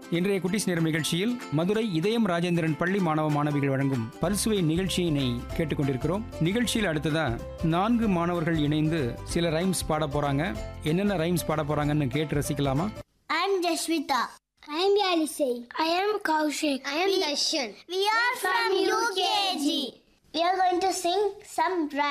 இன்றைய குட்டிஸ் நேரம் நிகழ்ச்சியில் மதுரை இதயம் ராஜேந்திரன் பள்ளி மாணவ மாணவிகள் வழங்கும் பல்சுவை நிகழ்ச்சியினை கேட்டுக்கொண்டிருக்கிறோம். நிகழ்ச்சியில் அடுத்ததா 4 மாணவர்கள் இணைந்து சில ரைம்ஸ் பாட போறாங்க. என்னென்ன ரைம்ஸ் பாட போறாங்கன்னு கேட்டு ரசிக்கலாமா? I am Jaswita. I am Yalisei. I am Kaushik. I am Darshan. We are from UKG. We are going to sing some rhymes.